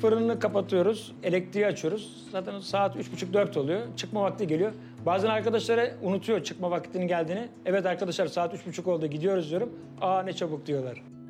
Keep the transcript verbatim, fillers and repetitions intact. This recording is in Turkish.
Fırını kapatıyoruz, elektriği açıyoruz. Zaten saat üç buçuk dört oluyor. Çıkma vakti geliyor. Bazen arkadaşlara unutuyor çıkma vaktinin geldiğini. Evet arkadaşlar saat üç buçuk oldu gidiyoruz diyorum. Aa ne çabuk diyorlar.